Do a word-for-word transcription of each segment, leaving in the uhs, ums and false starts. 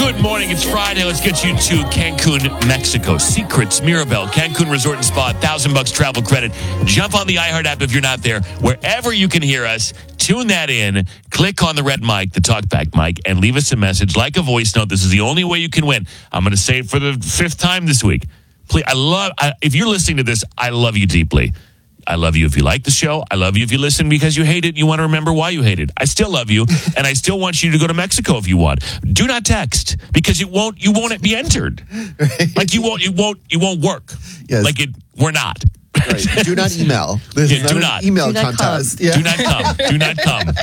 Good morning. It's Friday. Let's get you to Cancun, Mexico. Secrets, Mirabel, Cancun Resort and Spa, thousand bucks travel credit. Jump on the iHeart app if you're not there. Wherever you can hear us, tune that in. Click on the red mic, the talkback mic, and leave us a message like a voice note. This is the only way you can win. I'm going to say it for the fifth time this week. Please, I love. I, if you're listening to this, I love you deeply. I love you if you like the show. I love you if you listen because you hate it. You want to remember why you hate it. I still love you, and I still want you to go to Mexico if you want. Do not text because it won't. You won't be entered. Right. Like you won't. You won't. You won't work. Yes. Like it. We're not. Right. Do not email. This yeah, is not do an not. email do not contest. Come. Yeah. Do not come. Do not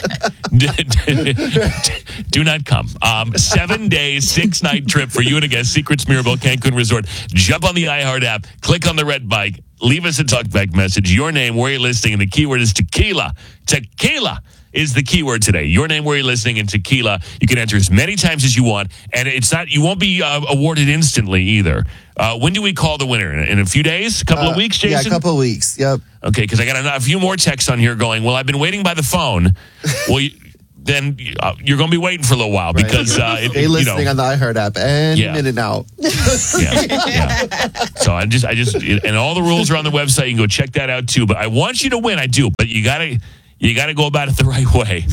come. Do not come. Um, seven day, six night trip for you and a guest. Secrets Mirabel Cancun Resort. Jump on the iHeart app. Click on the red bike. Leave us a talkback message. Your name, where you're listening, and the keyword is tequila. Tequila is the keyword today. Your name, where you're listening, and tequila. You can enter as many times as you want, and it's not. You won't be uh, awarded instantly either. Uh, when do we call the winner? In a few days? A couple Uh, of weeks, Jason? Yeah, a couple of weeks. Yep. Okay, because I got a, a few more texts on here going, well, I've been waiting by the phone. Well, you, then uh, you're going to be waiting for a little while because uh, it, Stay you listening know, on the iHeart app any Yeah. minute now. yeah, yeah. So I just, I just, and all the rules are on the website. You can go check that out too. But I want you to win. I do, but you got to. You got to go about it the right way.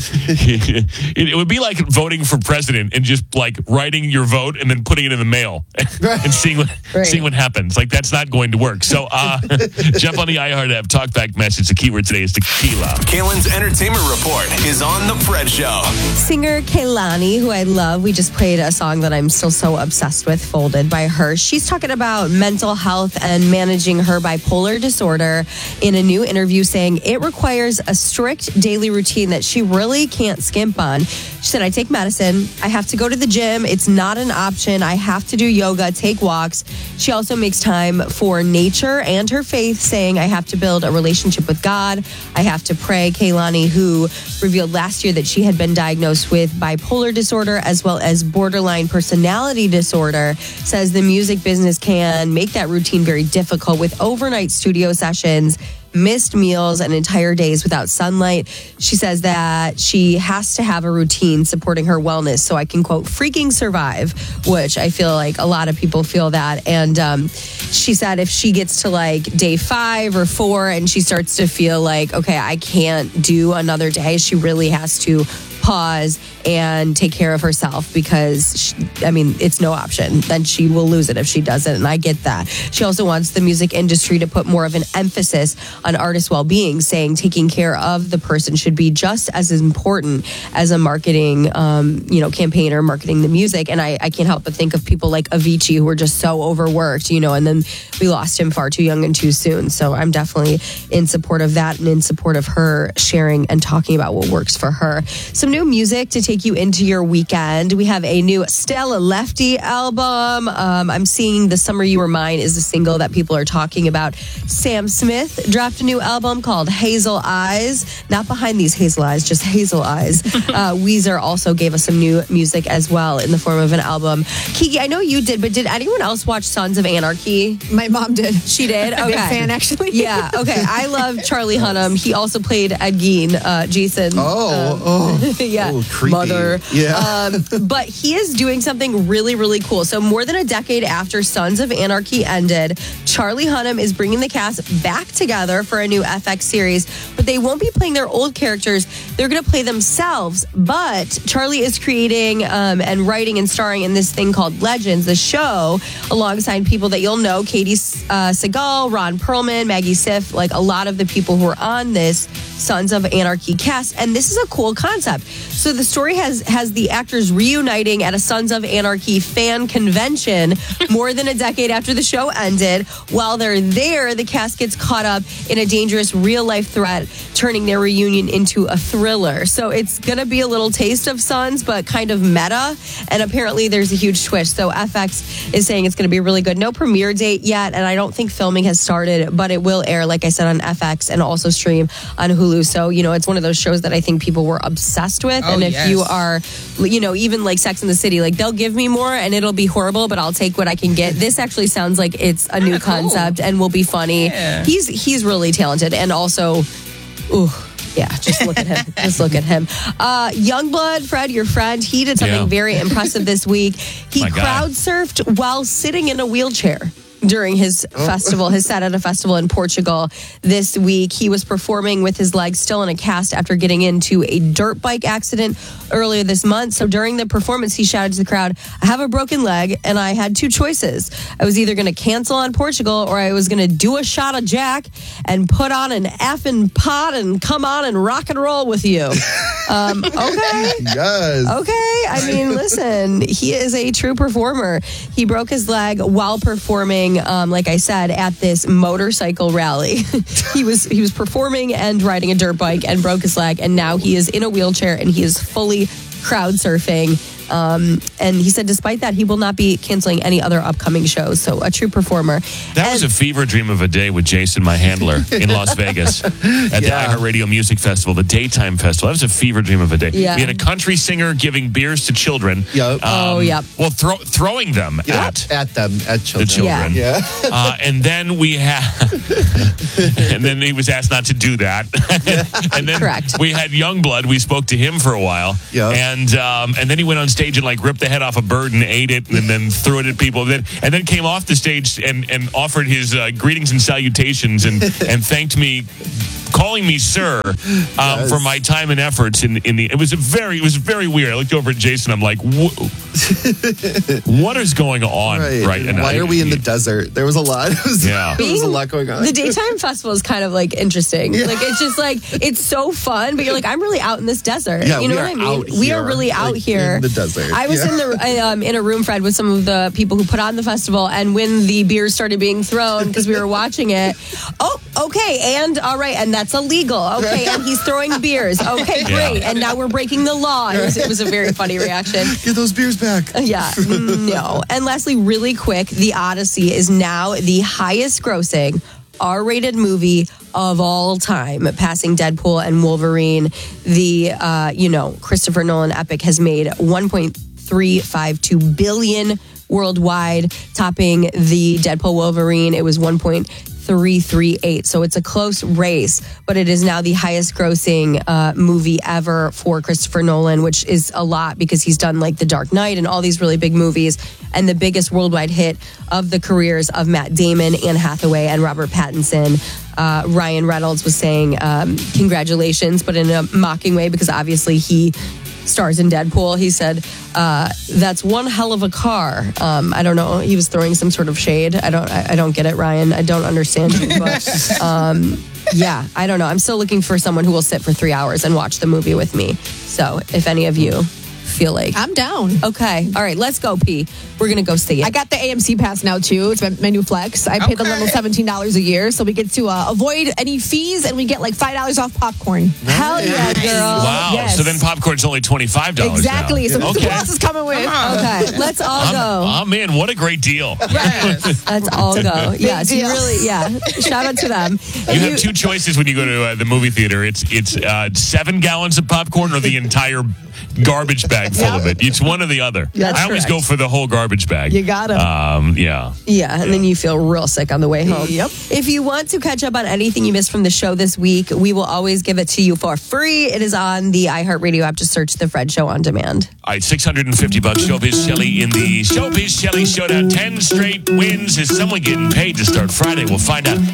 it, it would be like voting for president and just like writing your vote and then putting it in the mail and seeing what Right. seeing what happens. Like that's not going to work. So uh, jump on the iHeart app. Talkback message. The keyword today is tequila. Kaylin's entertainment report is on the Fred Show. Singer Kehlani, who I love, we just played a song that I'm still so obsessed with, Folded by her. She's talking about mental health and managing her bipolar disorder in a new interview, saying it requires a strict daily routine that she really can't skimp on. She said, I take medicine. I have to go to the gym. It's not an option. I have to do yoga, take walks. She also makes time for nature and her faith, saying, I have to build a relationship with God. I have to pray. Kehlani, who revealed last year that she had been diagnosed with bipolar disorder as well as borderline personality disorder, says the music business can make that routine very difficult with overnight studio sessions, missed meals, and entire days without sunlight. She says that she has to have a routine supporting her wellness so I can, quote, freaking survive, which I feel like a lot of people feel that. And um, she said if she gets to like day five or four and she starts to feel like, okay, I can't do another day, she really has to pause and take care of herself because, she, I mean, it's no option. Then she will lose it if she doesn't, and I get that. She also wants the music industry to put more of an emphasis on artist well-being, saying taking care of the person should be just as important as a marketing, um, you know, campaign or marketing the music. And I, I can't help but think of people like Avicii who were just so overworked, you know, and then we lost him far too young and too soon. So I'm definitely in support of that and in support of her sharing and talking about what works for her. Some new music to take you into your weekend. We have a new Stella Lefty album. Um, I'm seeing The Summer You Were Mine is a single that people are talking about. Sam Smith dropped a new album called Hazel Eyes. Not behind these hazel eyes, just hazel eyes. uh, Weezer also gave us some new music as well in the form of an album. Kiki, I know you did, but did anyone else watch Sons of Anarchy? My mom did. She did? Okay. Big fan, actually. Yeah, okay. I love Charlie Hunnam. He also played Ed Gein, uh, Jason. Oh, um, oh. yeah. Oh, creepy. Mother. Yeah. Um, but he is doing something really, really cool. So more than a decade after Sons of Anarchy ended, Charlie Hunnam is bringing the cast back together for a new F X series, but they won't be playing their old characters. They're going to play themselves. But Charlie is creating um, and writing and starring in this thing called Legends, the show, alongside people that you'll know, Katie uh, Seagal, Ron Perlman, Maggie Siff, like a lot of the people who are on this Sons of Anarchy cast. And this is a cool concept. So the story has has the actors reuniting at a Sons of Anarchy fan convention more than a decade after the show ended. While they're there, the cast gets caught up in a dangerous real-life threat, turning their reunion into a thriller. So it's going to be a little taste of Sons, but kind of meta. And apparently there's a huge twist. So F X is saying it's going to be really good. No premiere date yet, and I don't think filming has started, but it will air, like I said, on F X and also stream on Hulu. So, you know, it's one of those shows that I think people were obsessed with. Oh, and if yes. you are, you know, even like Sex and the City, like they'll give me more and it'll be horrible, but I'll take what I can get. This actually sounds like it's a new Kinda cool. concept and will be funny. Yeah. He's he's really talented and also, ooh, Yeah, just look at him. Just look at him. Uh, Youngblood, Fred, your friend, he did something Yeah. very impressive this week. He My God. crowd surfed while sitting in a wheelchair during his Oh. festival, his set at a festival in Portugal this week. He was performing with his legs still in a cast after getting into a dirt bike accident earlier this month. So during the performance, he shouted to the crowd, I have a broken leg and I had two choices. I was either going to cancel on Portugal or I was going to do a shot of Jack and put on an effing pot and come on and rock and roll with you. Um, okay. Yes. Okay. I mean, listen, he is a true performer. He broke his leg while performing, um, like I said, at this motorcycle rally. he was he was performing and riding a dirt bike and broke his leg, and now he is in a wheelchair and he is fully crowd surfing. Um, and he said, despite that, he will not be canceling any other upcoming shows. So a true performer. That And- was a fever dream of a day with Jason, my handler, in Las Vegas at the Yeah. iHeartRadio Music Festival, the daytime festival. That was a fever dream of a day. Yeah. We had a country singer giving beers to children. Yep. Oh, yep. Well, throw, throwing them at At them, at the children. children. Yeah. Uh, and then we had, and then he was asked not to do that. and then Correct. we had Youngblood. We spoke to him for a while. Yeah. And um, and then he went on stage and like ripped the head off a bird and ate it, and then threw it at people. Then and then came off the stage and and offered his uh, greetings and salutations and and thanked me, calling me sir, um, Yes. for my time and efforts in in the. It was a very it was very weird. I looked over at Jason. I'm like, "Wha- what is going on right, Right. now? Why are we in the desert? There was a lot. It was, Yeah. there was a lot going on. The daytime festival is kind of like interesting. Like it's just like it's so fun, but you're like I'm really out in this desert. Yeah, you know we what are I mean? out We are here, really out like, here in the desert. I was Yeah. in the um, in a room, Fred, with some of the people who put on the festival, and when the beers started being thrown because we were watching it. Oh, okay, and all right, and that's illegal. Okay, and he's throwing beers. Okay, great, and now we're breaking the law. It was, it was a very funny reaction. Get those beers back. Yeah, no. And Leslie, really quick, The Odyssey is now the highest grossing R-rated movie of all time, passing Deadpool and Wolverine. The, uh, you know, Christopher Nolan epic has made one point three five two billion worldwide, topping the Deadpool Wolverine. It was one point three three eight. So it's a close race, but it is now the highest grossing uh, movie ever for Christopher Nolan, which is a lot because he's done like The Dark Knight and all these really big movies. And the biggest worldwide hit of the careers of Matt Damon, Anne Hathaway, and Robert Pattinson. Uh, Ryan Reynolds was saying, um, congratulations, but in a mocking way because obviously he stars in Deadpool. He said, uh, that's one hell of a car. Um, I don't know. He was throwing some sort of shade. I don't, I, I don't get it, Ryan. I don't understand you, but, um, yeah, I don't know. I'm still looking for someone who will sit for three hours and watch the movie with me. So if any of you feel like, I'm down. okay, all right, let's go, P. We're going to go see it. I got the A M C pass now too. It's my, my new flex. I paid the little seventeen dollars a year, so we get to uh, avoid any fees, and we get like five dollars off popcorn. Hell yeah, girl. Wow. Yes. So then popcorn's only twenty-five dollars Exactly. now. So okay. who else is coming with? Okay, let's all I'm, go. I'm in. What a great deal. Let's all go. Yes, you deal. really, yeah. Shout out to them. You have two choices when you go to uh, the movie theater. It's it's uh, seven gallons of popcorn or the entire garbage bag full of it. It's one or the other. That's I always correct. go for the whole garbage bag. You got 'em. Um, yeah. Yeah, and then you feel real sick on the way home. Yep. If you want to catch up on anything you missed from the show this week, we will always give it to you for free. It is on the iHeartRadio app. Just search The Fred Show on demand. All right, six hundred fifty bucks. Showbiz Shelly in the Showbiz Shelly Showdown. ten straight wins. Is someone getting paid to start Friday? We'll find out.